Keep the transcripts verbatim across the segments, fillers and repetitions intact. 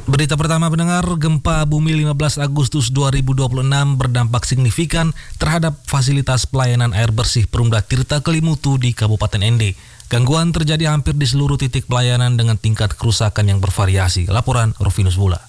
Berita pertama pendengar, gempa bumi lima belas Agustus dua ribu dua puluh enam berdampak signifikan terhadap fasilitas pelayanan air bersih Perumda Tirta Kelimutu di Kabupaten Ende. Gangguan terjadi hampir di seluruh titik pelayanan dengan tingkat kerusakan yang bervariasi. Laporan Rufinus Bula.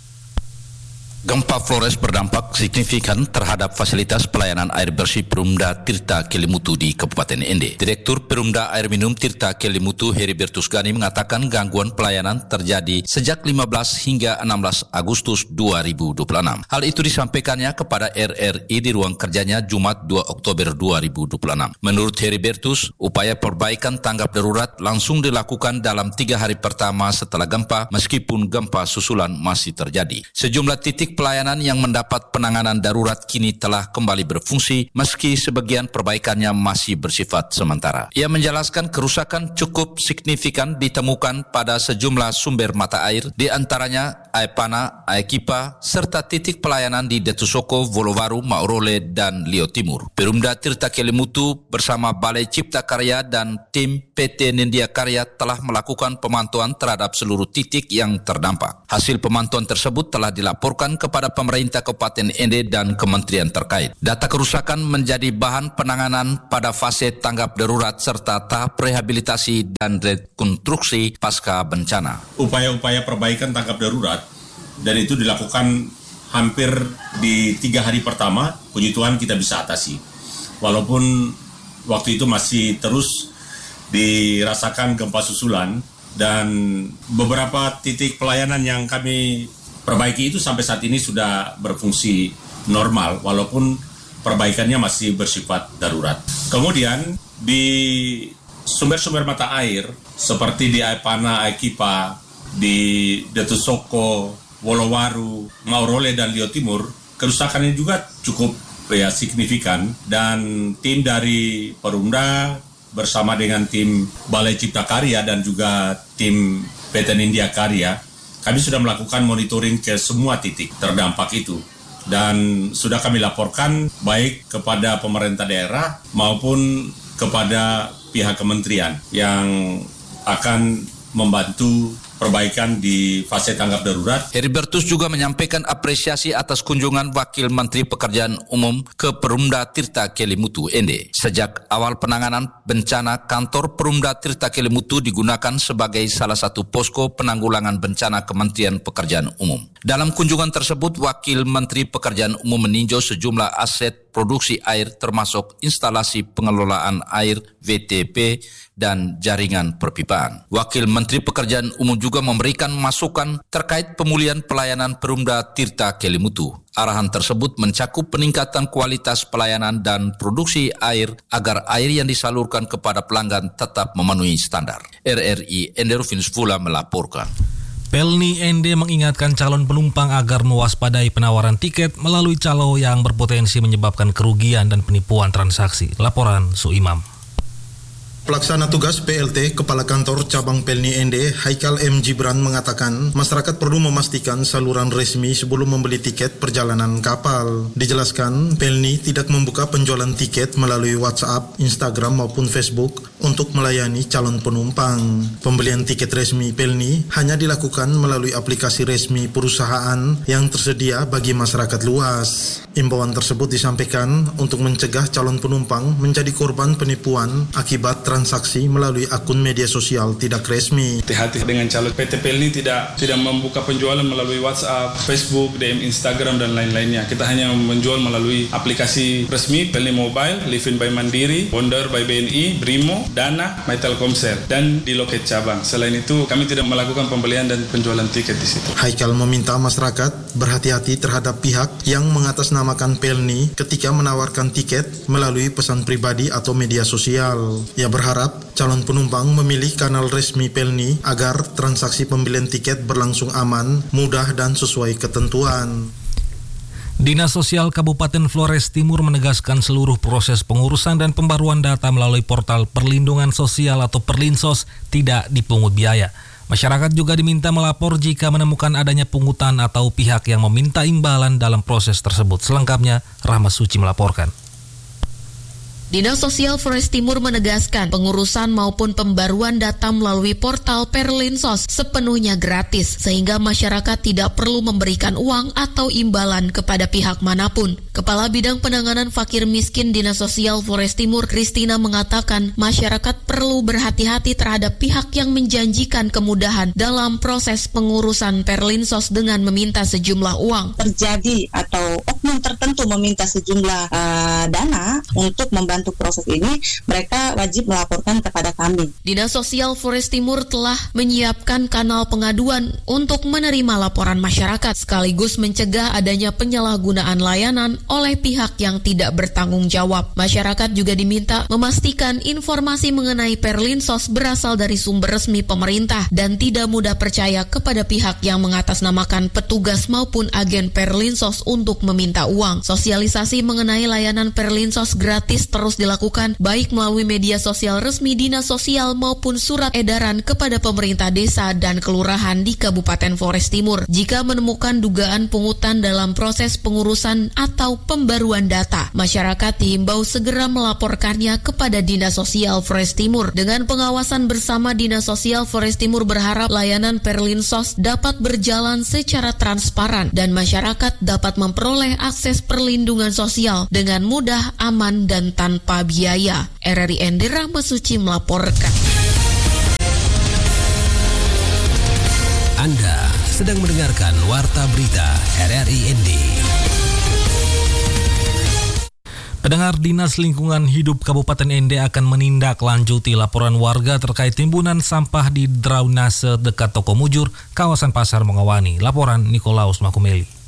Gempa Flores berdampak signifikan terhadap fasilitas pelayanan air bersih Perumda Tirta Kelimutu di Kabupaten Ende. Direktur Perumda Air Minum Tirta Kelimutu Heribertus Gani mengatakan gangguan pelayanan terjadi sejak lima belas hingga enam belas Agustus dua ribu dua puluh enam. Hal itu disampaikannya kepada R R I di ruang kerjanya Jumat dua Oktober dua ribu dua puluh enam. Menurut Heribertus, upaya perbaikan tanggap darurat langsung dilakukan dalam tiga hari pertama setelah gempa, meskipun gempa susulan masih terjadi. Sejumlah titik pelayanan yang mendapat penanganan darurat kini telah kembali berfungsi meski sebagian perbaikannya masih bersifat sementara. Ia menjelaskan kerusakan cukup signifikan ditemukan pada sejumlah sumber mata air, di antaranya Aepana, Aekipa, serta titik pelayanan di Detusoko, Wolowaru, Maurole, dan Lio Timur. Perumda Tirta Kelimutu bersama Balai Cipta Karya dan tim P T Nindya Karya telah melakukan pemantauan terhadap seluruh titik yang terdampak. Hasil pemantauan tersebut telah dilaporkan kepada pemerintah Kabupaten Ende dan kementerian terkait. Data kerusakan menjadi bahan penanganan pada fase tanggap darurat serta tahap rehabilitasi dan rekonstruksi pasca bencana. Upaya-upaya perbaikan tanggap darurat dan itu dilakukan hampir di tiga hari pertama, puji Tuhan kita bisa atasi. Walaupun waktu itu masih terus dirasakan gempa susulan dan beberapa titik pelayanan yang kami perbaiki itu sampai saat ini sudah berfungsi normal walaupun perbaikannya masih bersifat darurat. Kemudian di sumber-sumber mata air seperti di Aepana, Aekipa, di Detusoko, Wolowaru, Maurole, dan Lio Timur, kerusakannya juga cukup ya signifikan dan tim dari Perumda bersama dengan tim Balai Cipta Karya dan juga tim P T Nindya Karya, kami sudah melakukan monitoring ke semua titik terdampak itu dan sudah kami laporkan baik kepada pemerintah daerah maupun kepada pihak kementerian yang akan membantu perbaikan di fase tanggap darurat. Heribertus juga menyampaikan apresiasi atas kunjungan Wakil Menteri Pekerjaan Umum ke Perumda Tirta Kelimutu Ende. Sejak awal penanganan bencana, kantor Perumda Tirta Kelimutu digunakan sebagai salah satu posko penanggulangan bencana Kementerian Pekerjaan Umum. Dalam kunjungan tersebut, Wakil Menteri Pekerjaan Umum meninjau sejumlah aset produksi air termasuk instalasi pengelolaan air V T P dan jaringan perpipaan. Wakil Menteri Pekerjaan Umum juga memberikan masukan terkait pemulihan pelayanan Perumda Tirta Kelimutu. Arahan tersebut mencakup peningkatan kualitas pelayanan dan produksi air agar air yang disalurkan kepada pelanggan tetap memenuhi standar. R R I Ende Rufinus Bula melaporkan. Pelni Ende mengingatkan calon penumpang agar mewaspadai penawaran tiket melalui calo yang berpotensi menyebabkan kerugian dan penipuan transaksi. Laporan Suimam. Pelaksana tugas P L T Kepala Kantor Cabang Pelni Ende, Haikal M. Gibran mengatakan masyarakat perlu memastikan saluran resmi sebelum membeli tiket perjalanan kapal. Dijelaskan, Pelni tidak membuka penjualan tiket melalui WhatsApp, Instagram maupun Facebook untuk melayani calon penumpang. Pembelian tiket resmi Pelni hanya dilakukan melalui aplikasi resmi perusahaan yang tersedia bagi masyarakat luas. Imbauan tersebut disampaikan untuk mencegah calon penumpang menjadi korban penipuan akibat transaksi melalui akun media sosial tidak resmi. Hati-hati dengan calon. P T Pelni tidak tidak membuka penjualan melalui WhatsApp, Facebook, D M Instagram dan lain-lainnya. Kita hanya menjual melalui aplikasi resmi Pelni Mobile, Livin by Mandiri, Wonder by B N I, Brimo, Dana, My Telkomsel dan di loket cabang. Selain itu, kami tidak melakukan pembelian dan penjualan tiket di situ. Haikal meminta masyarakat berhati-hati terhadap pihak yang mengatasnamakan Pelni ketika menawarkan tiket melalui pesan pribadi atau media sosial. Ia berharap calon penumpang memilih kanal resmi Pelni agar transaksi pembelian tiket berlangsung aman, mudah dan sesuai ketentuan. Dinas Sosial Kabupaten Flores Timur menegaskan seluruh proses pengurusan dan pembaruan data melalui portal Perlindungan Sosial atau Perlinsos tidak dipungut biaya. Masyarakat juga diminta melapor jika menemukan adanya pungutan atau pihak yang meminta imbalan dalam proses tersebut. Selengkapnya, Rahmat Suci melaporkan. Dinas Sosial Flores Timur menegaskan pengurusan maupun pembaruan data melalui portal Perlinsos sepenuhnya gratis sehingga masyarakat tidak perlu memberikan uang atau imbalan kepada pihak manapun. Kepala Bidang Penanganan Fakir Miskin Dinas Sosial Flores Timur, Kristina, mengatakan masyarakat perlu berhati-hati terhadap pihak yang menjanjikan kemudahan dalam proses pengurusan Perlinsos dengan meminta sejumlah uang. Terjadi atau oknum tertentu meminta sejumlah uh, dana untuk membantu untuk proses ini, mereka wajib melaporkan kepada kami. Dinas Sosial Flores Timur telah menyiapkan kanal pengaduan untuk menerima laporan masyarakat, sekaligus mencegah adanya penyalahgunaan layanan oleh pihak yang tidak bertanggung jawab. Masyarakat juga diminta memastikan informasi mengenai Perlinsos berasal dari sumber resmi pemerintah dan tidak mudah percaya kepada pihak yang mengatasnamakan petugas maupun agen Perlinsos untuk meminta uang. Sosialisasi mengenai layanan Perlinsos gratis terus terus dilakukan baik melalui media sosial resmi Dinas Sosial maupun surat edaran kepada pemerintah desa dan kelurahan di Kabupaten Flores Timur. Jika menemukan dugaan pungutan dalam proses pengurusan atau pembaruan data, masyarakat diimbau segera melaporkannya kepada Dinas Sosial Flores Timur. Dengan pengawasan bersama Dinas Sosial Flores Timur berharap layanan Perlinsos dapat berjalan secara transparan dan masyarakat dapat memperoleh akses perlindungan sosial dengan mudah, aman, dan tanpa biaya. R R I N D Rahmasuci melaporkan. Anda sedang mendengarkan Warta Berita R R I N D. Pendengar, Dinas Lingkungan Hidup Kabupaten N D akan menindaklanjuti laporan warga terkait timbunan sampah di drainase dekat Toko Mujur, kawasan Pasar Mongawani. Laporan Nikolaus Makumeli.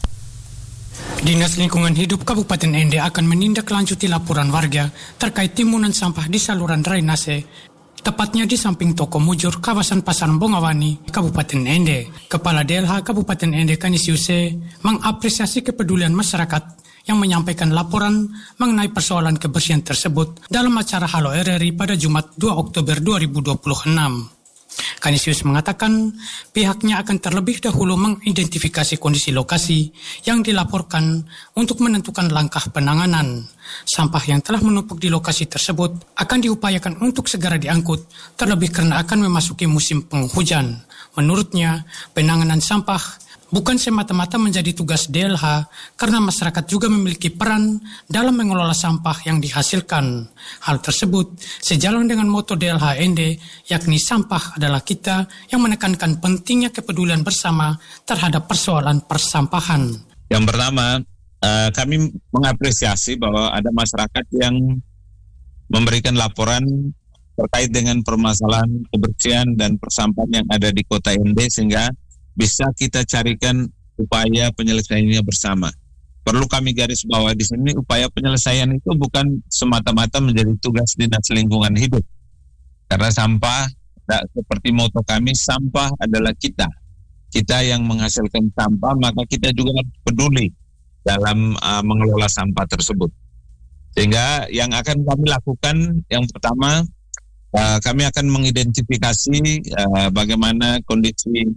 Dinas Lingkungan Hidup Kabupaten N D akan menindaklanjuti laporan warga terkait timbunan sampah di saluran drainase, tepatnya di samping Toko Mujur, kawasan Pasar Bongawani, Kabupaten N D. Kepala D L H Kabupaten N D Kanisiuse mengapresiasi kepedulian masyarakat yang menyampaikan laporan mengenai persoalan kebersihan tersebut dalam acara Halo R R I pada Jumat dua Oktober dua ribu dua puluh enam. Kanisius mengatakan pihaknya akan terlebih dahulu mengidentifikasi kondisi lokasi yang dilaporkan untuk menentukan langkah penanganan. Sampah yang telah menumpuk di lokasi tersebut akan diupayakan untuk segera diangkut, terlebih karena akan memasuki musim penghujan. Menurutnya, penanganan sampah bukan semata-mata menjadi tugas D L H karena masyarakat juga memiliki peran dalam mengelola sampah yang dihasilkan. Hal tersebut sejalan dengan moto D L H N D, yakni sampah adalah kita, yang menekankan pentingnya kepedulian bersama terhadap persoalan persampahan. Yang pertama, uh, kami mengapresiasi bahwa ada masyarakat yang memberikan laporan terkait dengan permasalahan kebersihan dan persampahan yang ada di Kota N D, sehingga bisa kita carikan upaya penyelesaiannya bersama. Perlu kami garis bawahi di sini, upaya penyelesaian itu bukan semata-mata menjadi tugas Dinas Lingkungan Hidup. Karena sampah, seperti moto kami, sampah adalah kita. Kita yang menghasilkan sampah, maka kita juga harus peduli dalam uh, mengelola sampah tersebut. Sehingga yang akan kami lakukan, yang pertama, uh, kami akan mengidentifikasi uh, bagaimana kondisi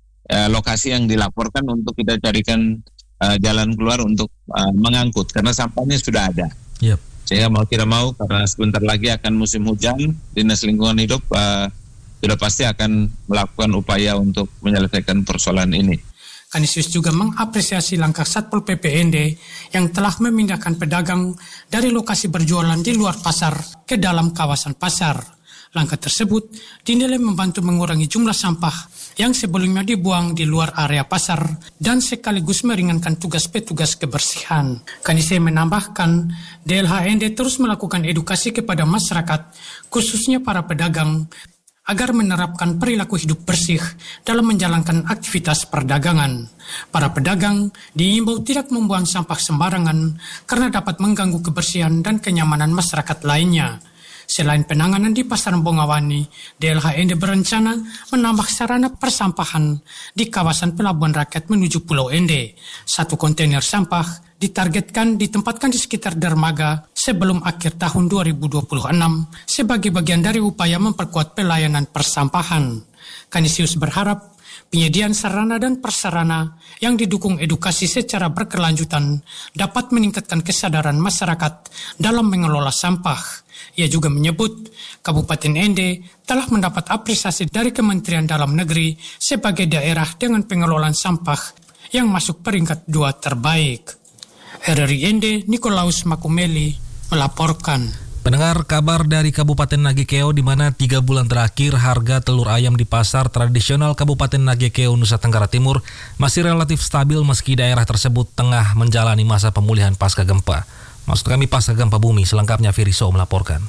lokasi yang dilaporkan untuk kita carikan uh, jalan keluar untuk uh, mengangkut, karena sampahnya sudah ada. Yep. Sehingga mau tidak mau, karena sebentar lagi akan musim hujan, Dinas Lingkungan Hidup uh, sudah pasti akan melakukan upaya untuk menyelesaikan persoalan ini. Kanisius juga mengapresiasi langkah Satpol P P N D yang telah memindahkan pedagang dari lokasi berjualan di luar pasar ke dalam kawasan pasar. Langkah tersebut dinilai membantu mengurangi jumlah sampah yang sebelumnya dibuang di luar area pasar dan sekaligus meringankan tugas petugas kebersihan. Kanise menambahkan, D L H N D terus melakukan edukasi kepada masyarakat, khususnya para pedagang, agar menerapkan perilaku hidup bersih dalam menjalankan aktivitas perdagangan. Para pedagang diimbau tidak membuang sampah sembarangan karena dapat mengganggu kebersihan dan kenyamanan masyarakat lainnya. Selain penanganan di Pasar Bongawani, D L H N D berencana menambah sarana persampahan di kawasan Pelabuhan Rakyat menuju Pulau N D. Satu kontainer sampah ditargetkan ditempatkan di sekitar dermaga sebelum akhir tahun dua ribu dua puluh enam sebagai bagian dari upaya memperkuat pelayanan persampahan. Kanisius berharap Penyediaan sarana dan prasarana yang didukung edukasi secara berkelanjutan dapat meningkatkan kesadaran masyarakat dalam mengelola sampah. Ia juga menyebut Kabupaten Ende telah mendapat apresiasi dari Kementerian Dalam Negeri sebagai daerah dengan pengelolaan sampah yang masuk peringkat dua terbaik. R R I Ende, Nikolaus Makumeli melaporkan. Pendengar, kabar dari Kabupaten Nagekeo di mana tiga bulan terakhir harga telur ayam di pasar tradisional Kabupaten Nagekeo, Nusa Tenggara Timur masih relatif stabil meski daerah tersebut tengah menjalani masa pemulihan pasca gempa. Maksud kami pasca gempa bumi, selengkapnya Firiso melaporkan.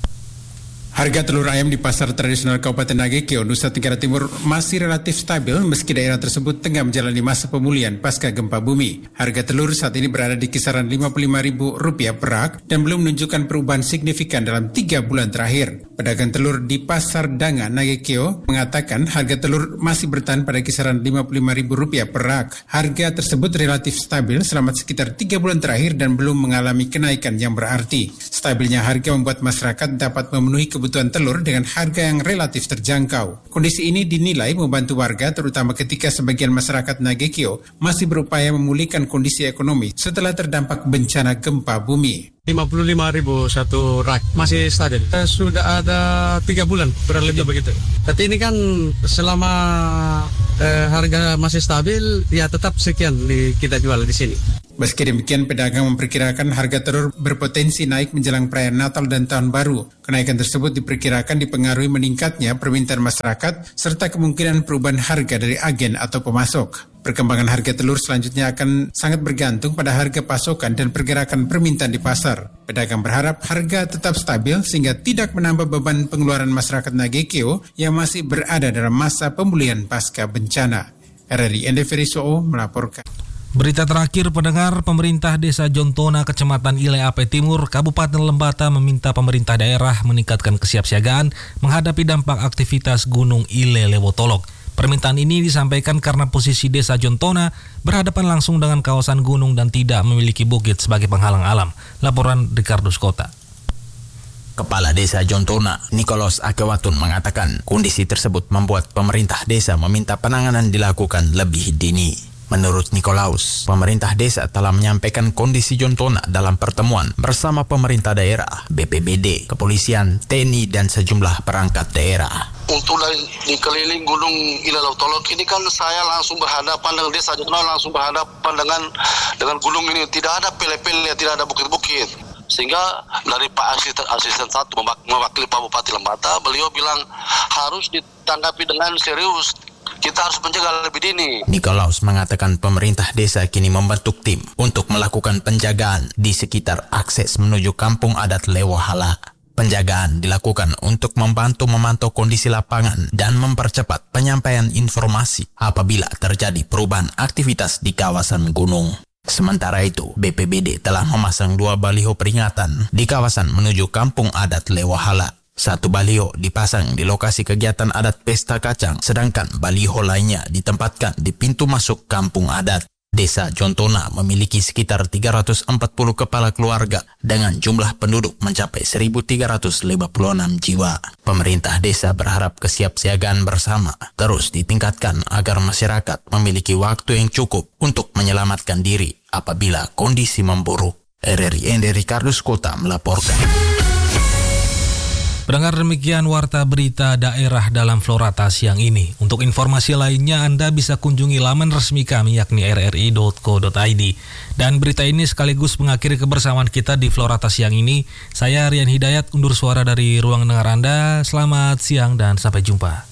Harga telur ayam di pasar tradisional Kabupaten Nagekeo, Nusa Tenggara Timur masih relatif stabil meski daerah tersebut tengah menjalani masa pemulihan pasca gempa bumi. Harga telur saat ini berada di kisaran lima puluh lima ribu rupiah per rak dan belum menunjukkan perubahan signifikan dalam tiga bulan terakhir. Pedagang telur di Pasar Danga, Nagekeo mengatakan harga telur masih bertahan pada kisaran lima puluh lima ribu rupiah per rak. Harga tersebut relatif stabil selama sekitar tiga bulan terakhir dan belum mengalami kenaikan yang berarti. Stabilnya harga membuat masyarakat dapat memenuhi kebutuhan telur dengan harga yang relatif terjangkau. Kondisi ini dinilai membantu warga terutama ketika sebagian masyarakat Nagekeo masih berupaya memulihkan kondisi ekonomi setelah terdampak bencana gempa bumi. lima puluh lima ribu satu rak, masih stabil. Sudah ada tiga bulan, kurang lebih begitu. Tapi ini kan selama eh, harga masih stabil, ya tetap sekian di, kita jual di sini. Meski demikian, pedagang memperkirakan harga telur berpotensi naik menjelang perayaan Natal dan Tahun Baru. Kenaikan tersebut diperkirakan dipengaruhi meningkatnya permintaan masyarakat serta kemungkinan perubahan harga dari agen atau pemasok. Perkembangan harga telur selanjutnya akan sangat bergantung pada harga pasokan dan pergerakan permintaan di pasar. Pedagang berharap harga tetap stabil sehingga tidak menambah beban pengeluaran masyarakat Nagekeo yang masih berada dalam masa pemulihan pasca bencana. R R I Ende Feriso melaporkan. Berita terakhir, pendengar, pemerintah Desa Jontona, Kecamatan Ile Ape Timur, Kabupaten Lembata meminta pemerintah daerah meningkatkan kesiapsiagaan menghadapi dampak aktivitas Gunung Ile Lewotolok. Permintaan ini disampaikan karena posisi Desa Jontona berhadapan langsung dengan kawasan gunung dan tidak memiliki bukit sebagai penghalang alam. Laporan Ricardo Skota. Kepala Desa Jontona, Nikolaus Akewatun mengatakan kondisi tersebut membuat pemerintah desa meminta penanganan dilakukan lebih dini. Menurut Nikolaus, pemerintah desa telah menyampaikan kondisi Jontona dalam pertemuan bersama pemerintah daerah, B P B D, kepolisian, T N I, dan sejumlah perangkat daerah. Untuk di keliling Gunung Ile Lewotolok ini kan saya langsung berhadapan dengan Desa Jontona, langsung berhadapan dengan dengan gunung ini. Tidak ada pele-pele, tidak ada bukit-bukit. Sehingga dari Pak Asisten, Asisten satu mewakili Pak Bupati Lembata, beliau bilang harus ditanggapi dengan serius. Kita harus menjaga lebih dini. Nikolaus mengatakan pemerintah desa kini membentuk tim untuk melakukan penjagaan di sekitar akses menuju kampung adat Lewohala. Penjagaan dilakukan untuk membantu memantau kondisi lapangan dan mempercepat penyampaian informasi apabila terjadi perubahan aktivitas di kawasan gunung. Sementara itu, B P B D telah memasang dua baliho peringatan di kawasan menuju kampung adat Lewohala. Satu baliho dipasang di lokasi kegiatan adat Pesta Kacang, sedangkan baliho lainnya ditempatkan di pintu masuk kampung adat. Desa Jontona memiliki sekitar tiga ratus empat puluh kepala keluarga dengan jumlah penduduk mencapai seribu tiga ratus lima puluh enam jiwa. Pemerintah desa berharap kesiapsiagaan bersama terus ditingkatkan agar masyarakat memiliki waktu yang cukup untuk menyelamatkan diri apabila kondisi memburuk. R R I Ende Ricardo Skota melaporkan. Pendengar, demikian warta berita daerah dalam Florata siang ini. Untuk informasi lainnya Anda bisa kunjungi laman resmi kami yakni r r i dot co dot i d. Dan berita ini sekaligus mengakhiri kebersamaan kita di Florata siang ini. Saya Rian Hidayat undur suara dari ruang dengar Anda. Selamat siang dan sampai jumpa.